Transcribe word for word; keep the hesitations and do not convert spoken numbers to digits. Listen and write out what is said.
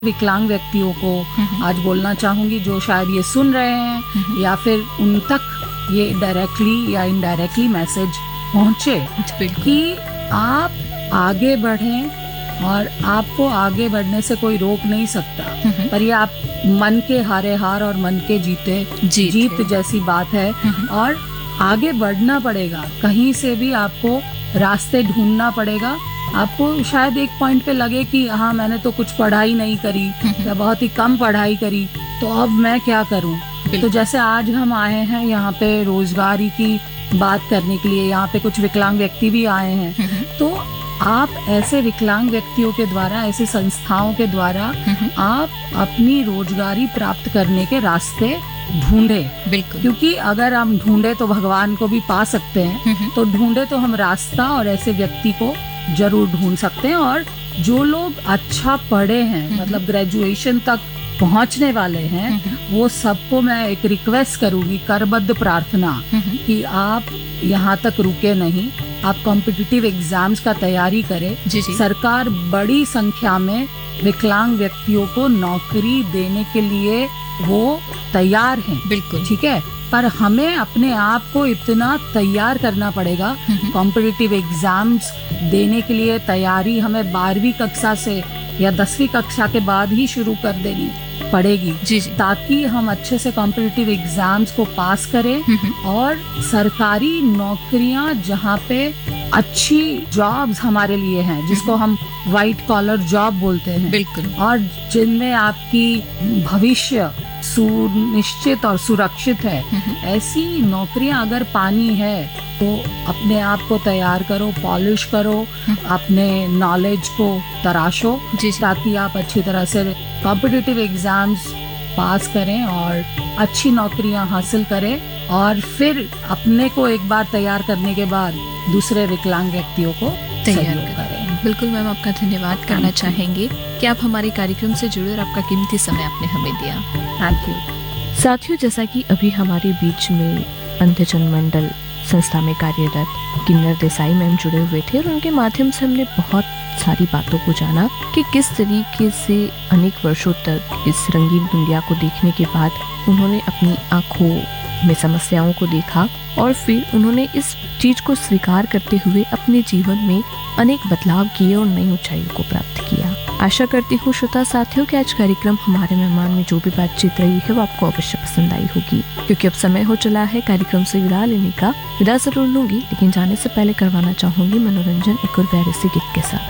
विकलांग व्यक्तियों को आज बोलना चाहूंगी जो शायद ये सुन रहे हैं या फिर उन तक ये डायरेक्टली या इनडायरेक्टली मैसेज पहुंचे कि आप आगे बढ़ें और आपको आगे बढ़ने से कोई रोक नहीं सकता। पर ये आप मन के हारे हार और मन के जीते जीत, जीत जैसी बात है और आगे बढ़ना पड़ेगा। कहीं से भी आपको रास्ते ढूंढना पड़ेगा। आपको शायद एक पॉइंट पे लगे कि हाँ मैंने तो कुछ पढ़ाई नहीं करी या बहुत ही कम पढ़ाई करी, तो अब मैं क्या करूँ। तो जैसे आज हम आए हैं यहाँ पे रोजगारी की बात करने के लिए, यहाँ पे कुछ विकलांग व्यक्ति भी आए हैं, तो आप ऐसे विकलांग व्यक्तियों के द्वारा, ऐसी संस्थाओं के द्वारा आप अपनी रोजगारी प्राप्त करने के रास्ते ढूंढे। बिल्कुल, क्योंकि अगर हम ढूंढे तो भगवान को भी पा सकते हैं, तो ढूंढे तो हम रास्ता और ऐसे व्यक्ति को जरूर ढूंढ सकते हैं। और जो लोग अच्छा पढ़े हैं, मतलब ग्रेजुएशन तक पहुंचने वाले हैं, वो सबको मैं एक रिक्वेस्ट करूंगी, करबद्ध प्रार्थना कि आप यहाँ तक रुके नहीं, आप कॉम्पिटिटिव एग्जाम्स का तैयारी करें। जी जी। सरकार बड़ी संख्या में विकलांग व्यक्तियों को नौकरी देने के लिए वो तैयार हैं। बिल्कुल ठीक है, पर हमें अपने आप को इतना तैयार करना पड़ेगा। कॉम्पिटिटिव एग्जाम्स देने के लिए तैयारी हमें बारहवीं कक्षा से या दसवीं कक्षा के बाद ही शुरू कर देनी पड़ेगी। जी जी। ताकि हम अच्छे से कॉम्पिटिटिव एग्जाम्स को पास करें और सरकारी नौकरियां जहाँ पे अच्छी जॉब्स हमारे लिए हैं, जिसको हम व्हाइट कॉलर जॉब बोलते हैं। बिल्कुल। और जिनमें आपकी भविष्य सुनिश्चित और सुरक्षित है, ऐसी नौकरियां अगर पानी है तो अपने आप को तैयार करो, पॉलिश करो, अपने नॉलेज को तराशो, ताकि आप अच्छी तरह से कॉम्पिटिटिव एग्जाम्स पास करें और अच्छी नौकरियां हासिल करें और फिर अपने को एक बार तैयार करने के बाद दूसरे विकलांग व्यक्तियों को तैयार करें। बिल्कुल मैम, आपका धन्यवाद करना चाहेंगे कि आप हमारे कार्यक्रम से जुड़े और आपका कीमती समय आपने हमें दिया। Thank you. साथियों, जैसा कि अभी हमारे बीच में अंधजन मंडल संस्था में कार्यरत किन्नर देसाई मैम जुड़े हुए थे और उनके माध्यम से हमने बहुत सारी बातों को जाना कि किस तरीके से अनेक वर्षों तक इस रंगीन दुनिया को देखने के बाद उन्होंने अपनी आंखों में समस्याओं को देखा और फिर उन्होंने इस चीज को स्वीकार करते हुए अपने जीवन में अनेक बदलाव किए और नई ऊंचाइयों को प्राप्त किया। आशा करती हूँ श्रोता साथियों कि आज कार्यक्रम हमारे मेहमान में जो भी बातचीत रही है वो आपको अवश्य पसंद आई होगी। क्योंकि अब समय हो चला है कार्यक्रम से विदा लेने का। विदा जरूर लूंगी, लेकिन जाने से पहले करवाना चाहूंगी मनोरंजन एक और प्यारे से गीत के साथ।